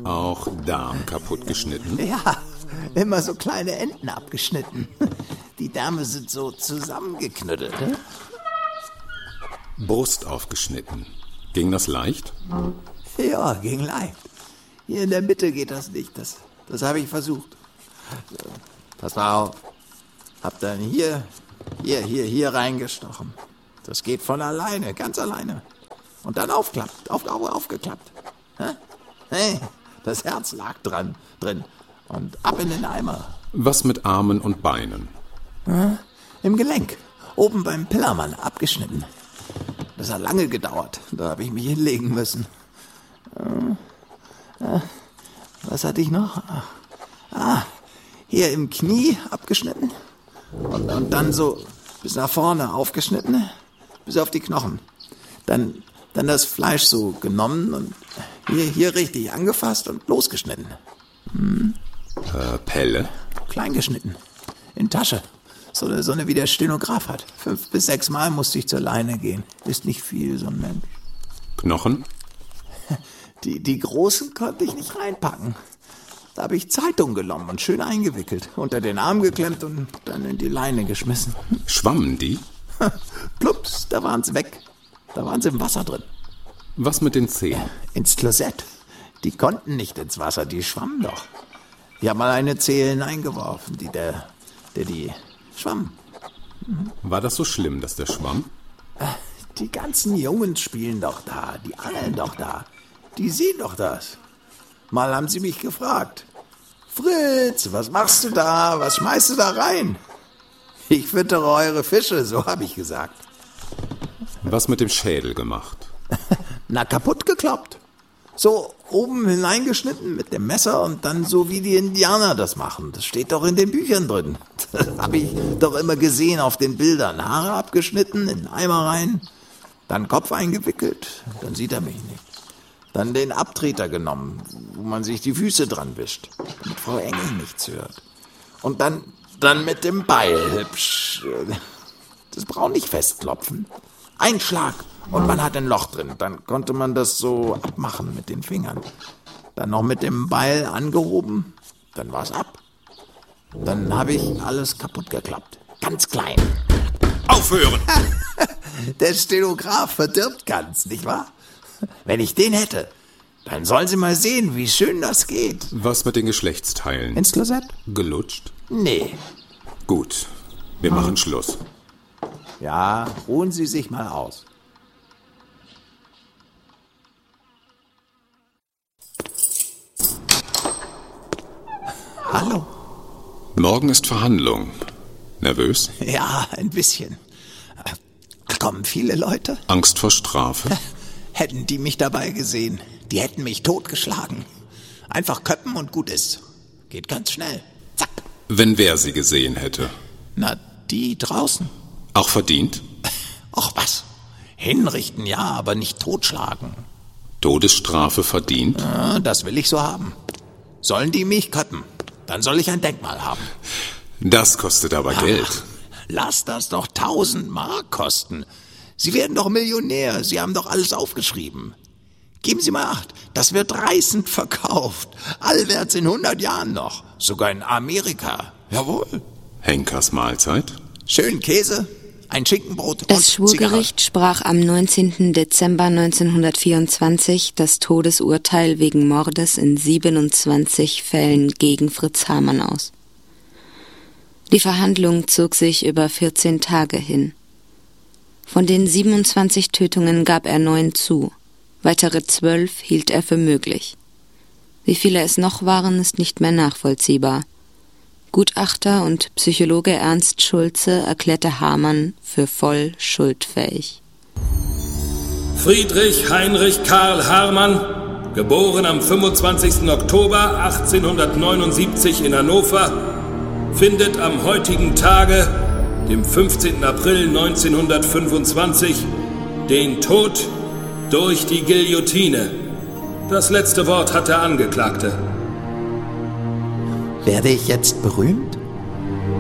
Auch Darm kaputt geschnitten? Ja, immer so kleine Enden abgeschnitten. Die Därme sind so zusammengeknüttelt. Brust aufgeschnitten. Ging das leicht? Ja, ging leicht. Hier in der Mitte geht das nicht. Das habe ich versucht. Pass mal auf. Hab dann hier reingestochen. Das geht von alleine, ganz alleine. Und dann aufgeklappt. Hey, das Herz lag drin. Und ab in den Eimer. Was mit Armen und Beinen? Im Gelenk. Oben beim Pillermann abgeschnitten. Das hat lange gedauert. Da habe ich mich hinlegen müssen. Was hatte ich noch? Hier im Knie abgeschnitten. Und dann so bis nach vorne aufgeschnitten. Bis auf die Knochen. Dann das Fleisch so genommen und hier richtig angefasst und losgeschnitten. Pelle? Klein geschnitten. In Tasche. So eine wie der Stenograf hat. 5 bis 6 Mal musste ich zur Leine gehen. Ist nicht viel, so ein Mensch. Knochen? Die großen konnte ich nicht reinpacken. Da habe ich Zeitung genommen und schön eingewickelt. Unter den Arm geklemmt und dann in die Leine geschmissen. Schwammen die? Plups, da waren sie weg. Da waren sie im Wasser drin. Was mit den Zehen? Ins Klosett. Die konnten nicht ins Wasser, die schwammen doch. Ich habe mal eine Zehe hineingeworfen, die schwamm. War das so schlimm, dass der schwamm? Die ganzen Jungs spielen doch da, die angeln doch da. Die sehen doch das. Mal haben sie mich gefragt. Fritz, was machst du da? Was schmeißt du da rein? Ich füttere eure Fische, so habe ich gesagt. Was mit dem Schädel gemacht? Na, kaputt gekloppt. So oben hineingeschnitten mit dem Messer und dann so wie die Indianer das machen. Das steht doch in den Büchern drin. Das habe ich doch immer gesehen auf den Bildern. Haare abgeschnitten, in den Eimer rein, dann Kopf eingewickelt, dann sieht er mich nicht. Dann den Abtreter genommen, wo man sich die Füße dran wischt, damit Frau Engel nichts hört. Und dann mit dem Beil hübsch. Das braucht nicht festklopfen. Ein Schlag und man hat ein Loch drin. Dann konnte man das so abmachen mit den Fingern. Dann noch mit dem Beil angehoben, dann war's ab. Dann habe ich alles kaputt geklappt. Ganz klein. Aufhören! Der Stenograf verdirbt ganz, nicht wahr? Wenn ich den hätte, dann sollen Sie mal sehen, wie schön das geht. Was mit den Geschlechtsteilen? Ins Klosett? Gelutscht? Nee. Gut, wir machen Schluss. Ja, ruhen Sie sich mal aus. Hallo. Morgen ist Verhandlung. Nervös? Ja, ein bisschen. Kommen viele Leute? Angst vor Strafe? Hätten die mich dabei gesehen, die hätten mich totgeschlagen. Einfach köppen und gut ist. Geht ganz schnell. Zack. Wenn wer sie gesehen hätte? Na, die draußen. Auch verdient? Ach was. Hinrichten ja, aber nicht totschlagen. Todesstrafe verdient? Ja, das will ich so haben. Sollen die mich köppen, dann soll ich ein Denkmal haben. Das kostet aber Geld. Lass das doch 1000 Mark kosten. Sie werden doch Millionär, Sie haben doch alles aufgeschrieben. Geben Sie mal Acht, das wird reißend verkauft. Allwärts in 100 Jahren noch. Sogar in Amerika. Jawohl. Henkers Mahlzeit? Schön Käse, ein Schinkenbrot und Das Schwurgericht sprach am 19. Dezember 1924 das Todesurteil wegen Mordes in 27 Fällen gegen Fritz Hamann aus. Die Verhandlung zog sich über 14 Tage hin. Von den 27 Tötungen gab er 9 zu. Weitere 12 hielt er für möglich. Wie viele es noch waren, ist nicht mehr nachvollziehbar. Gutachter und Psychologe Ernst Schulze erklärte Hamann für voll schuldfähig. Friedrich Heinrich Karl Hamann, geboren am 25. Oktober 1879 in Hannover, findet am heutigen Tage, dem 15. April 1925, den Tod durch die Guillotine. Das letzte Wort hat der Angeklagte. Werde ich jetzt berühmt?